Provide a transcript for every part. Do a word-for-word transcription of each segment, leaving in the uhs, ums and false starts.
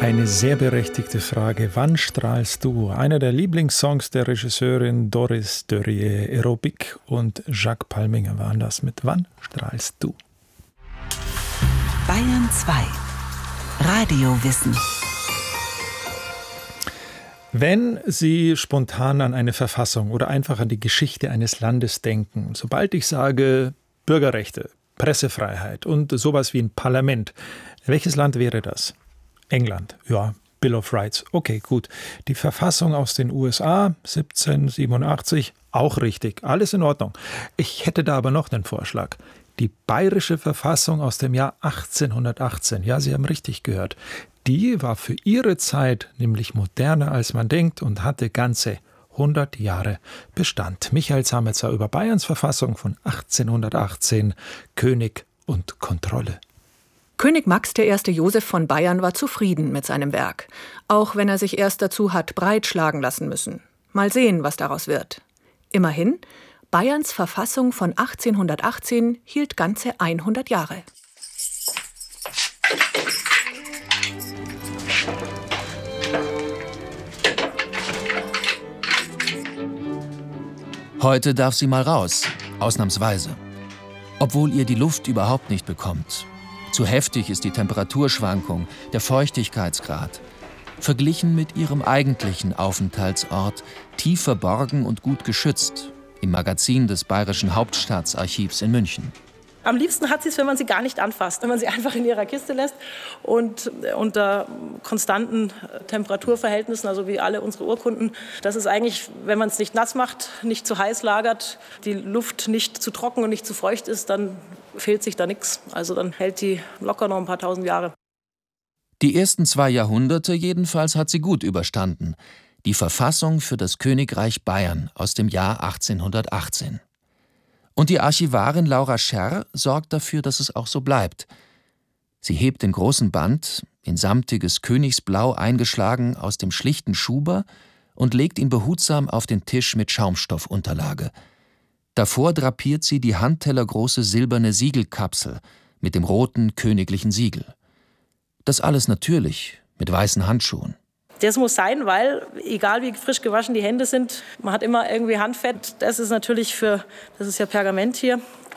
Eine sehr berechtigte Frage. Wann strahlst du? Einer der Lieblingssongs der Regisseurin Doris Dörrie, Aerobic und Jacques Palminger waren das mit Wann strahlst du? Bayern zwei. Radiowissen. Wenn Sie spontan an eine Verfassung oder einfach an die Geschichte eines Landes denken, sobald ich sage Bürgerrechte, Pressefreiheit und sowas wie ein Parlament, welches Land wäre das? England, ja, Bill of Rights. Okay, gut. Die Verfassung aus den U S A, siebzehnhundertsiebenundachtzig, auch richtig. Alles in Ordnung. Ich hätte da aber noch einen Vorschlag. Die bayerische Verfassung aus dem Jahr achtzehnhundertachtzehn. Ja, Sie haben richtig gehört. Die war für ihre Zeit nämlich moderner, als man denkt und hatte ganze hundert Jahre Bestand. Michael Zametzer über Bayerns Verfassung von achtzehnhundertachtzehn, König und Kontrolle. König Max der Erste Joseph von Bayern war zufrieden mit seinem Werk, auch wenn er sich erst dazu hat breitschlagen lassen müssen. Mal sehen, was daraus wird. Immerhin, Bayerns Verfassung von achtzehnhundertachtzehn hielt ganze hundert Jahre. Heute darf sie mal raus, ausnahmsweise. Obwohl ihr die Luft überhaupt nicht bekommt. Zu heftig ist die Temperaturschwankung, der Feuchtigkeitsgrad. Verglichen mit ihrem eigentlichen Aufenthaltsort, tief verborgen und gut geschützt, im Magazin des Bayerischen Hauptstaatsarchivs in München. Am liebsten hat sie es, wenn man sie gar nicht anfasst, wenn man sie einfach in ihrer Kiste lässt und unter konstanten Temperaturverhältnissen, also wie alle unsere Urkunden. Das ist eigentlich, wenn man es nicht nass macht, nicht zu heiß lagert, die Luft nicht zu trocken und nicht zu feucht ist, dann fehlt sich da nichts. Also dann hält die locker noch ein paar tausend Jahre. Die ersten zwei Jahrhunderte jedenfalls hat sie gut überstanden. Die Verfassung für das Königreich Bayern aus dem Jahr achtzehnhundertachtzehn. Und die Archivarin Laura Scherr sorgt dafür, dass es auch so bleibt. Sie hebt den großen Band, in samtiges Königsblau eingeschlagen, aus dem schlichten Schuber und legt ihn behutsam auf den Tisch mit Schaumstoffunterlage. Davor drapiert sie die handtellergroße silberne Siegelkapsel mit dem roten königlichen Siegel. Das alles natürlich, mit weißen Handschuhen. Das muss sein, weil, egal wie frisch gewaschen die Hände sind, man hat immer irgendwie Handfett. Das ist natürlich für, das ist ja Pergament hier.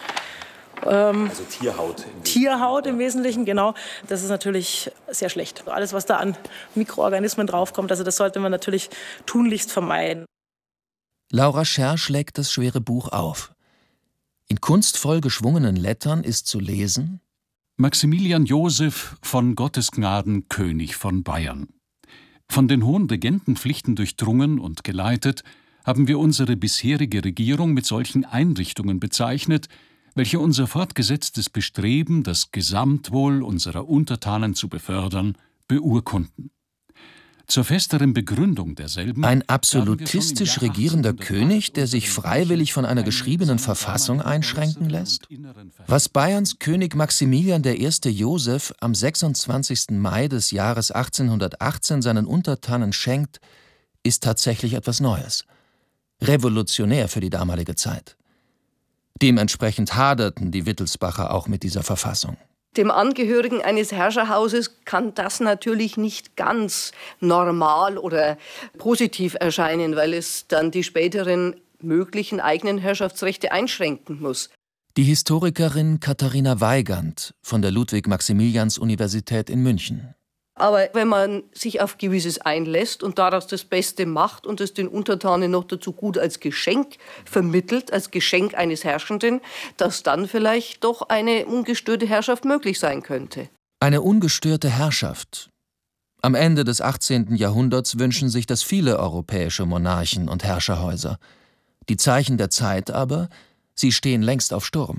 Ähm, also Tierhaut. Im Tierhaut im Wesentlichen, genau. Das ist natürlich sehr schlecht. Alles, was da an Mikroorganismen draufkommt, also das sollte man natürlich tunlichst vermeiden. Laura Scherr schlägt das schwere Buch auf. In kunstvoll geschwungenen Lettern ist zu lesen: Maximilian Joseph von Gottes Gnaden, König von Bayern. Von den hohen Regentenpflichten durchdrungen und geleitet, haben wir unsere bisherige Regierung mit solchen Einrichtungen bezeichnet, welche unser fortgesetztes Bestreben, das Gesamtwohl unserer Untertanen zu befördern, beurkunden. Zur festeren Begründung derselben... Ein absolutistisch regierender König, der sich freiwillig von einer geschriebenen Verfassung einschränken lässt? Was Bayerns König Maximilian der Erste Joseph am sechsundzwanzigsten Mai des Jahres achtzehnhundertachtzehn seinen Untertanen schenkt, ist tatsächlich etwas Neues. Revolutionär für die damalige Zeit. Dementsprechend haderten die Wittelsbacher auch mit dieser Verfassung. Dem Angehörigen eines Herrscherhauses kann das natürlich nicht ganz normal oder positiv erscheinen, weil es dann die späteren möglichen eigenen Herrschaftsrechte einschränken muss. Die Historikerin Katharina Weigand von der Ludwig-Maximilians-Universität in München. Aber wenn man sich auf Gewisses einlässt und daraus das Beste macht und es den Untertanen noch dazu gut als Geschenk vermittelt, als Geschenk eines Herrschenden, dass dann vielleicht doch eine ungestörte Herrschaft möglich sein könnte. Eine ungestörte Herrschaft. Am Ende des achtzehnten Jahrhunderts wünschen sich das viele europäische Monarchen und Herrscherhäuser. Die Zeichen der Zeit aber, sie stehen längst auf Sturm.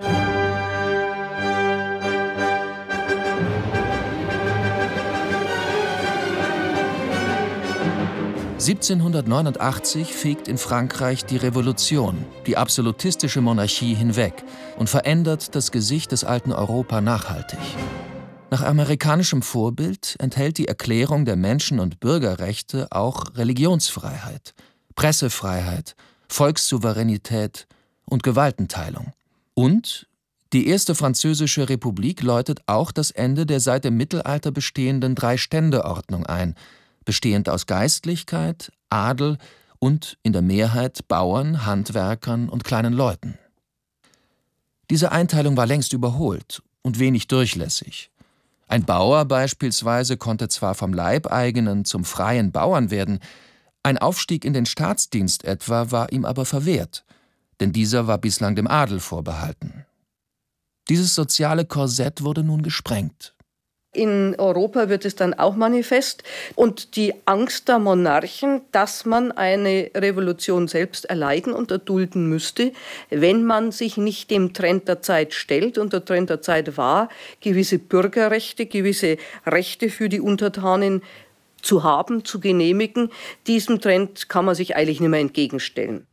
siebzehnhundertneunundachtzig fegt in Frankreich die Revolution, die absolutistische Monarchie hinweg und verändert das Gesicht des alten Europa nachhaltig. Nach amerikanischem Vorbild enthält die Erklärung der Menschen- und Bürgerrechte auch Religionsfreiheit, Pressefreiheit, Volkssouveränität und Gewaltenteilung. Und Die erste französische Republik läutet auch das Ende der seit dem Mittelalter bestehenden Drei-Stände-Ordnung ein, bestehend aus Geistlichkeit, Adel und in der Mehrheit Bauern, Handwerkern und kleinen Leuten. Diese Einteilung war längst überholt und wenig durchlässig. Ein Bauer beispielsweise konnte zwar vom Leibeigenen zum freien Bauern werden, ein Aufstieg in den Staatsdienst etwa war ihm aber verwehrt, denn dieser war bislang dem Adel vorbehalten. Dieses soziale Korsett wurde nun gesprengt. In Europa wird es dann auch manifest. Und die Angst der Monarchen, dass man eine Revolution selbst erleiden und erdulden müsste, wenn man sich nicht dem Trend der Zeit stellt. Und der Trend der Zeit war, gewisse Bürgerrechte, gewisse Rechte für die Untertanen zu haben, zu genehmigen. Diesem Trend kann man sich eigentlich nicht mehr entgegenstellen.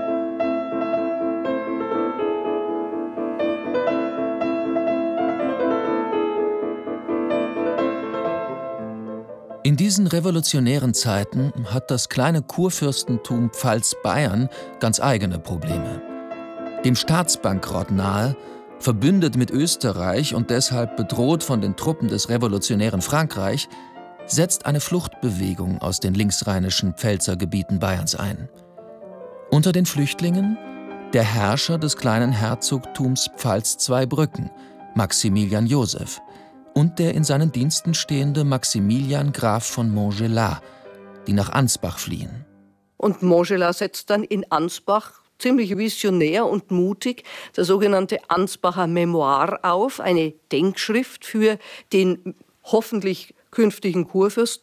In diesen revolutionären Zeiten hat das kleine Kurfürstentum Pfalz-Bayern ganz eigene Probleme. Dem Staatsbankrott nahe, verbündet mit Österreich und deshalb bedroht von den Truppen des revolutionären Frankreich, setzt eine Fluchtbewegung aus den linksrheinischen Pfälzergebieten Bayerns ein. Unter den Flüchtlingen der Herrscher des kleinen Herzogtums Pfalz-Zweibrücken, Maximilian Joseph, und der in seinen Diensten stehende Maximilian Graf von Montgelas, die nach Ansbach fliehen. Und Montgelas setzt dann in Ansbach ziemlich visionär und mutig das sogenannte Ansbacher Memoir auf, eine Denkschrift für den hoffentlich künftigen Kurfürsten.